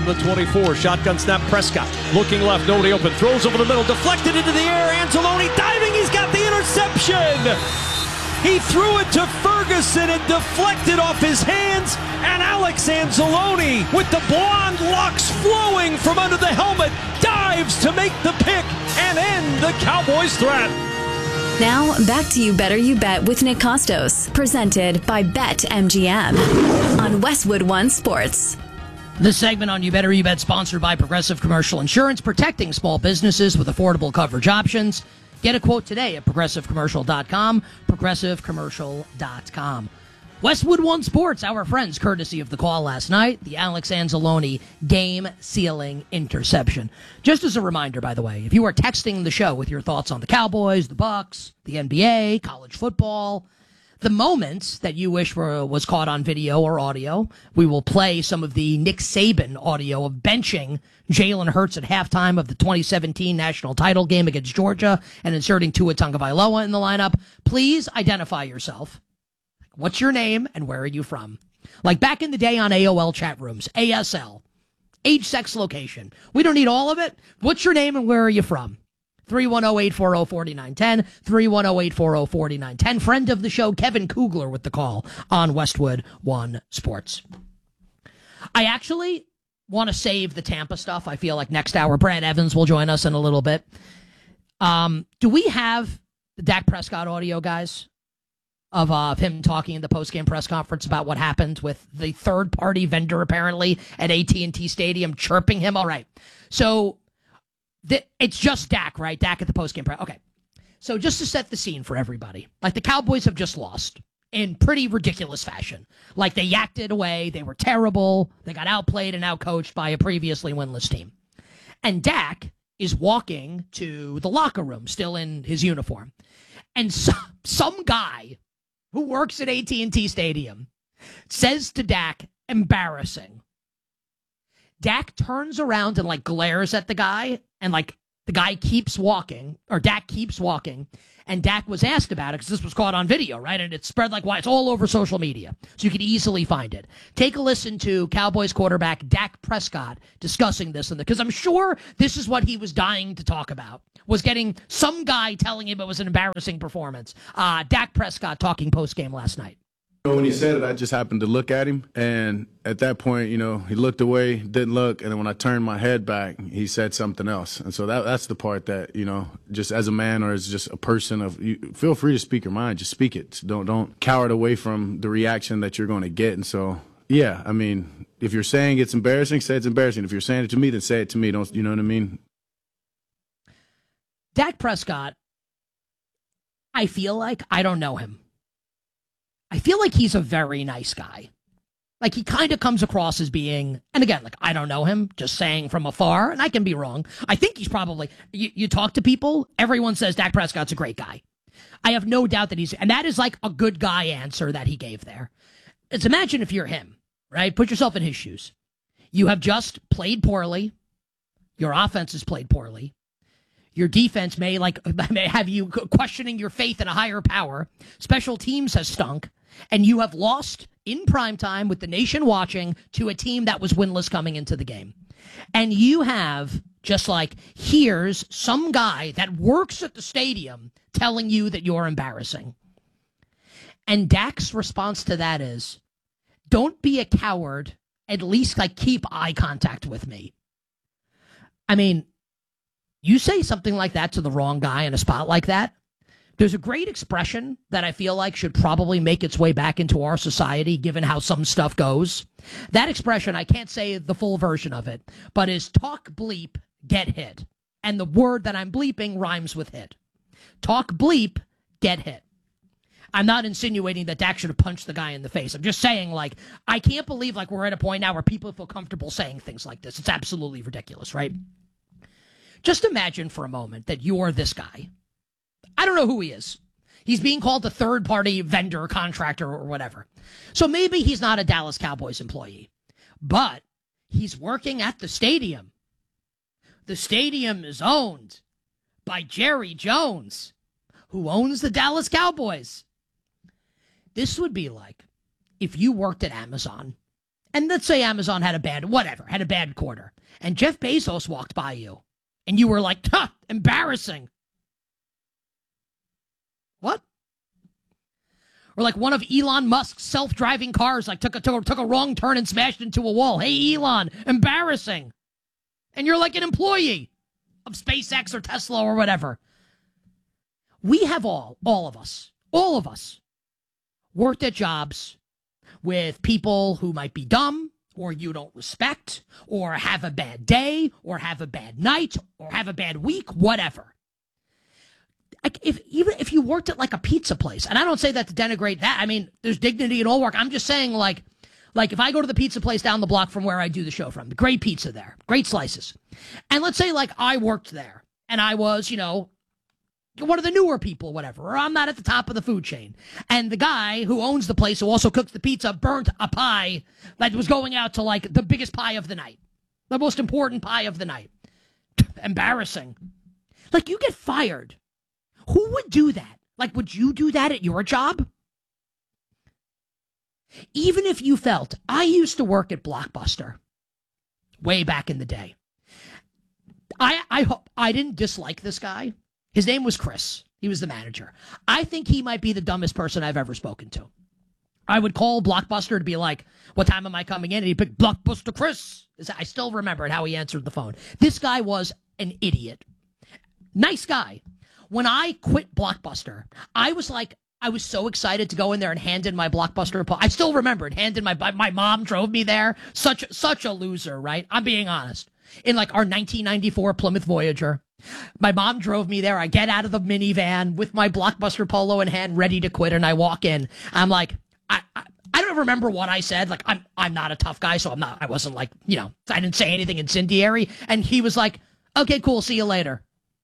the 24. Shotgun snap, Prescott. Looking left, nobody open. Throws over the middle, deflected into the air. Anzalone diving, he's got the interception! He threw it to Ferguson and deflected off his hands. And Alex Anzalone, with the blonde locks flowing from under the helmet, dives to make the pick and end the Cowboys' threat. Now, back to You Better You Bet with Nick Costos, presented by BetMGM on Westwood One Sports. This segment on You Better You Bet, sponsored by Progressive Commercial Insurance, protecting small businesses with affordable coverage options. Get a quote today at progressivecommercial.com, progressivecommercial.com. Westwood One Sports, our friends, courtesy of the call last night, the Alex Anzalone game-sealing interception. Just as a reminder, by the way, if you are texting the show with your thoughts on the Cowboys, the Bucks, the NBA, college football, the moments that you wish was caught on video or audio, we will play some of the Nick Saban audio of benching Jalen Hurts at halftime of the 2017 national title game against Georgia and inserting Tua Tagovailoa in the lineup. Please identify yourself. What's your name and where are you from? Like back in the day on AOL chat rooms, ASL, age, sex, location. We don't need all of it. What's your name and where are you from? 310-840-4910, 310-840-4910. Friend of the show, Kevin Kugler with the call on Westwood One Sports. I actually want to save the Tampa stuff. I feel like next hour, Brad Evans will join us in a little bit. Do we have the Dak Prescott audio, guys? Of him talking in the post-game press conference about what happened with the third-party vendor, apparently, at AT&T Stadium, chirping him. All right. So it's just Dak, right? Dak at the post-game press. Okay. So just to set the scene for everybody, like the Cowboys have just lost in pretty ridiculous fashion. Like they yacked it away. They were terrible. They got outplayed and outcoached by a previously winless team. And Dak is walking to the locker room, still in his uniform. And some guy who works at AT&T Stadium says to Dak, embarrassing. Dak turns around and like glares at the guy, and like the guy keeps walking, or Dak keeps walking, and Dak was asked about it because this was caught on video, right? And it spread like why it's all over social media, so you could easily find it. Take a listen to Cowboys quarterback Dak Prescott discussing this, because I'm sure this is what he was dying to talk about, was getting some guy telling him it was an embarrassing performance. Dak Prescott talking post-game last night. When he said it, I just happened to look at him, and at that point, he looked away, didn't look, and then when I turned my head back, he said something else. And so that's the part that, just as a man or as just a person, feel free to speak your mind, just speak it. Don't cower it away from the reaction that you're going to get. And so, yeah, I mean, if you're saying it's embarrassing, say it's embarrassing. If you're saying it to me, then say it to me. Don't, you know what I mean? Dak Prescott, I feel like I don't know him. I feel like he's a very nice guy. Like, he kind of comes across as being, and again, like, I don't know him, just saying from afar, and I can be wrong. I think he's probably, you talk to people, everyone says Dak Prescott's a great guy. I have no doubt that and that is like a good guy answer that he gave there. It's imagine if you're him, right? Put yourself in his shoes. You have just played poorly. Your offense has played poorly. Your defense may have you questioning your faith in a higher power. Special teams has stunk. And you have lost in primetime with the nation watching to a team that was winless coming into the game. And you have just like, here's some guy that works at the stadium telling you that you're embarrassing. And Dak's response to that is, don't be a coward. At least keep eye contact with me. I mean, you say something like that to the wrong guy in a spot like that. There's a great expression that I feel like should probably make its way back into our society, given how some stuff goes. That expression, I can't say the full version of it, but is talk bleep, get hit. And the word that I'm bleeping rhymes with hit. Talk bleep, get hit. I'm not insinuating that Dak should have punched the guy in the face. I'm just saying, I can't believe we're at a point now where people feel comfortable saying things like this. It's absolutely ridiculous, right? Just imagine for a moment that you're this guy. I don't know who he is. He's being called a third-party vendor, contractor, or whatever. So maybe he's not a Dallas Cowboys employee, but he's working at the stadium. The stadium is owned by Jerry Jones, who owns the Dallas Cowboys. This would be like if you worked at Amazon and let's say Amazon had a bad quarter, and Jeff Bezos walked by you, and you were like, embarrassing. What? Or like one of Elon Musk's self-driving cars like took a wrong turn and smashed into a wall. Hey, Elon, embarrassing. And you're like an employee of SpaceX or Tesla or whatever. We have all of us, worked at jobs with people who might be dumb, or you don't respect, or have a bad day, or have a bad night, or have a bad week, whatever. Even if you worked at like a pizza place, and I don't say that to denigrate that. I mean, there's dignity in all work. I'm just saying like if I go to the pizza place down the block from where I do the show from, great pizza there, great slices. And let's say like I worked there and I was, one of the newer people, whatever, or I'm not at the top of the food chain. And the guy who owns the place, who also cooks the pizza, burnt a pie that was going out to like the biggest pie of the night, the most important pie of the night. Embarrassing. Like, you get fired. Who would do that? Like, would you do that at your job? Even if you felt, I used to work at Blockbuster way back in the day. I didn't dislike this guy. His name was Chris. He was the manager. I think he might be the dumbest person I've ever spoken to. I would call Blockbuster to be like, what time am I coming in? And he'd pick Blockbuster Chris. I still remember how he answered the phone. This guy was an idiot. Nice guy. When I quit Blockbuster, I was so excited to go in there and hand in my Blockbuster. I still remember it. My mom drove me there. Such a loser, right? I'm being honest. In like our 1994 Plymouth Voyager, my mom drove me there. I get out of the minivan with my Blockbuster polo in hand, ready to quit. And I walk in. I'm like, I don't remember what I said. Like, I'm not a tough guy, so I wasn't like, I didn't say anything incendiary. And he was like, okay, cool. See you later.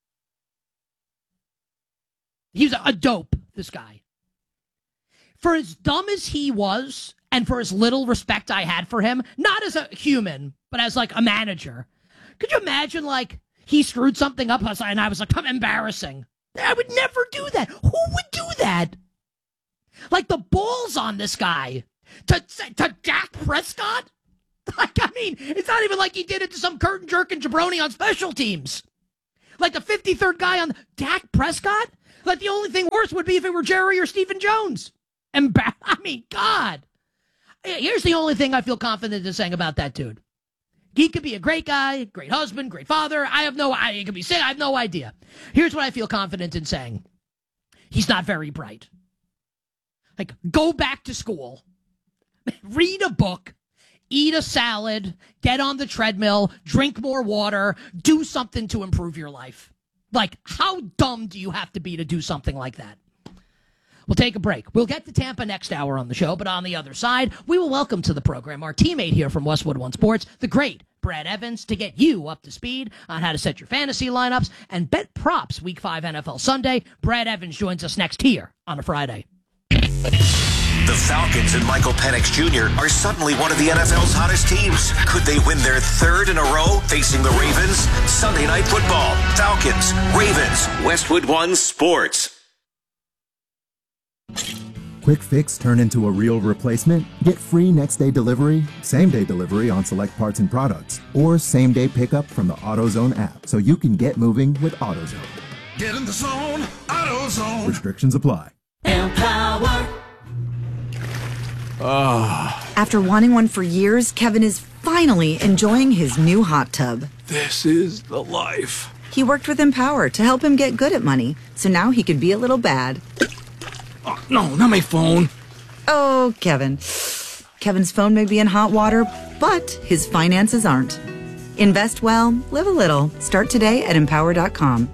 He was a dope, this guy. For as dumb as he was, and for as little respect I had for him, not as a human, but as like a manager, could you imagine like he screwed something up and I was like, I'm embarrassing. I would never do that. Who would do that? Like, the balls on this guy to Dak Prescott? Like, I mean, it's not even like he did it to some curtain jerking jabroni on special teams. Like the 53rd guy on Dak Prescott? Like, the only thing worse would be if it were Jerry or Stephen Jones. I mean, God. Here's the only thing I feel confident in saying about that dude. He could be a great guy, great husband, great father. He could be sick. I have no idea. Here's what I feel confident in saying. He's not very bright. Like, go back to school, read a book, eat a salad, get on the treadmill, drink more water, do something to improve your life. Like, how dumb do you have to be to do something like that? We'll take a break. We'll get to Tampa next hour on the show, but on the other side, we will welcome to the program our teammate here from Westwood One Sports, the great Brad Evans, to get you up to speed on how to set your fantasy lineups and bet props Week 5 NFL Sunday. Brad Evans joins us next here on a Friday. The Falcons and Michael Penix Jr. are suddenly one of the NFL's hottest teams. Could they win their third in a row facing the Ravens? Sunday Night Football. Falcons, Ravens, Westwood One Sports. Quick fix turn into a real replacement? Get free next-day delivery, same-day delivery on select parts and products, or same-day pickup from the AutoZone app so you can get moving with AutoZone. Get in the zone, AutoZone. Restrictions apply. Empower. After wanting one for years, Kevin is finally enjoying his new hot tub. This is the life. He worked with Empower to help him get good at money, so now he can be a little bad. Oh, no, not my phone. Oh, Kevin. Kevin's phone may be in hot water, but his finances aren't. Invest well, live a little. Start today at Empower.com.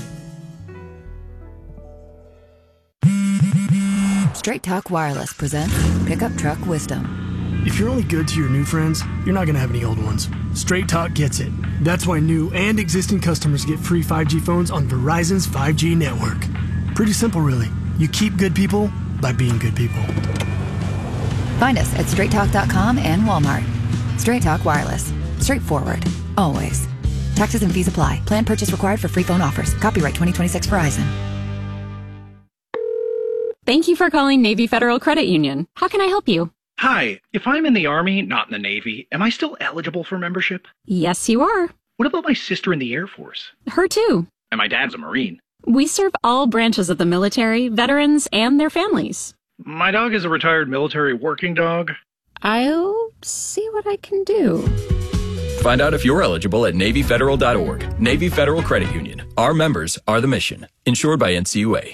Straight Talk Wireless presents Pickup Truck Wisdom. If you're only good to your new friends, you're not going to have any old ones. Straight Talk gets it. That's why new and existing customers get free 5G phones on Verizon's 5G network. Pretty simple, really. You keep good people by being good people. Find us at straighttalk.com and Walmart. Straight Talk Wireless. Straightforward. Always. Taxes and fees apply. Plan purchase required for free phone offers. Copyright 2026 Verizon. Thank you for calling Navy Federal Credit Union. How can I help you? Hi, if I'm in the Army, not in the Navy, am I still eligible for membership? Yes, you are. What about my sister in the Air Force? Her too. And my dad's a Marine. We serve all branches of the military, veterans, and their families. My dog is a retired military working dog. I'll see what I can do. Find out if you're eligible at NavyFederal.org. Navy Federal Credit Union. Our members are the mission. Insured by NCUA.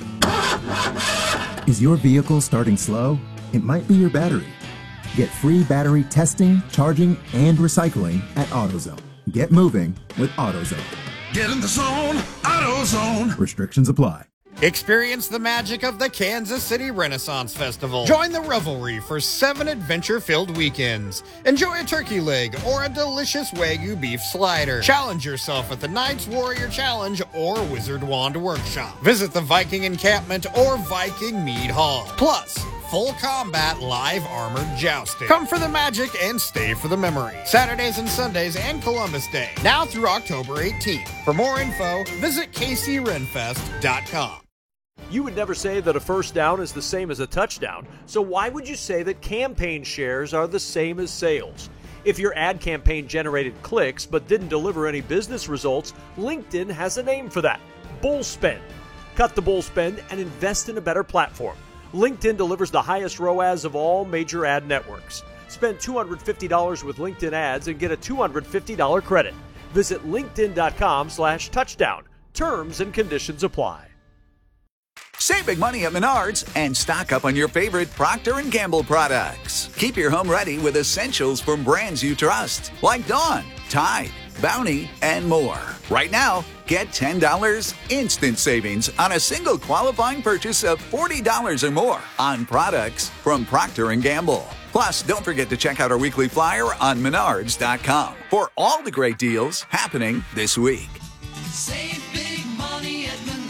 Is your vehicle starting slow? It might be your battery. Get free battery testing, charging, and recycling at AutoZone. Get moving with AutoZone. Get in the zone, AutoZone. Restrictions apply. Experience the magic of the Kansas City Renaissance Festival. Join the revelry for 7 adventure-filled weekends. Enjoy a turkey leg or a delicious Wagyu beef slider. Challenge yourself at the Knights Warrior Challenge or Wizard Wand Workshop. Visit the Viking Encampment or Viking Mead Hall. Plus, full combat live armored jousting. Come for the magic and stay for the memory. Saturdays and Sundays and Columbus Day. Now through October 18th. For more info, visit kcrenfest.com. You would never say that a first down is the same as a touchdown, so why would you say that campaign shares are the same as sales? If your ad campaign generated clicks but didn't deliver any business results, LinkedIn has a name for that: bull spend. Cut the bull spend and invest in a better platform. LinkedIn delivers the highest ROAS of all major ad networks. Spend $250 with LinkedIn ads and get a $250 credit. Visit linkedin.com/touchdown. Terms and conditions apply. Save big money at Menards and stock up on your favorite Procter & Gamble products. Keep your home ready with essentials from brands you trust, like Dawn, Tide, Bounty, and more. Right now, get $10 instant savings on a single qualifying purchase of $40 or more on products from Procter & Gamble. Plus, don't forget to check out our weekly flyer on Menards.com for all the great deals happening this week. Save big money at Menards.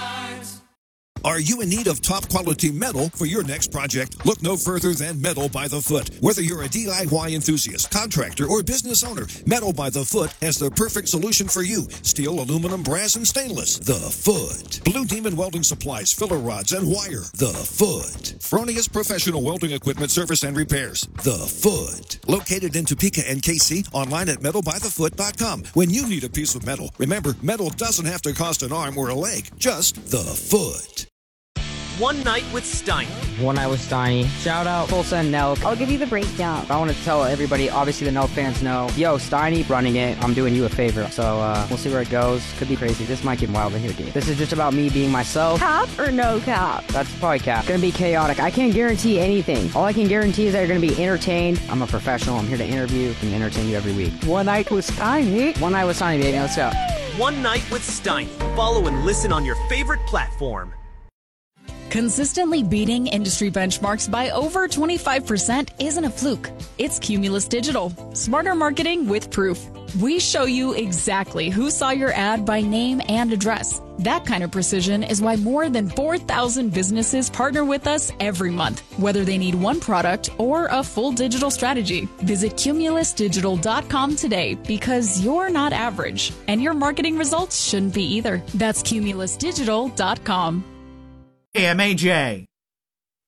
Are you in need of top quality metal for your next project? Look no further than Metal by the Foot. Whether you're a DIY enthusiast, contractor, or business owner, Metal by the Foot has the perfect solution for you. Steel, aluminum, brass, and stainless. The Foot. Blue Demon Welding Supplies, filler rods, and wire. The Foot. Fronius Professional Welding Equipment Service and Repairs. The Foot. Located in Topeka and KC, online at metalbythefoot.com. When you need a piece of metal, remember, metal doesn't have to cost an arm or a leg, just the Foot. One Night with Steiny. One Night with Steiny. Shout out Tulsa and Nelk. I'll give you the breakdown. I want to tell everybody, obviously the Nelk fans know, yo, Steiny running it. I'm doing you a favor. So we'll see where it goes. Could be crazy. This might get wild in here, dude. This is just about me being myself. Cap or no cap? That's probably cap. Gonna be chaotic. I can't guarantee anything. All I can guarantee is that you're gonna be entertained. I'm a professional. I'm here to interview and entertain you every week. One Night with Steiny. One Night with Steiny, baby. Let's go. One Night with Steiny. Follow and listen on your favorite platform. Consistently beating industry benchmarks by over 25% isn't a fluke. It's Cumulus Digital. Smarter marketing with proof. We show you exactly who saw your ad by name and address. That kind of precision is why more than 4,000 businesses partner with us every month, whether they need one product or a full digital strategy. Visit cumulusdigital.com today because you're not average, and your marketing results shouldn't be either. That's cumulusdigital.com. KMAJ.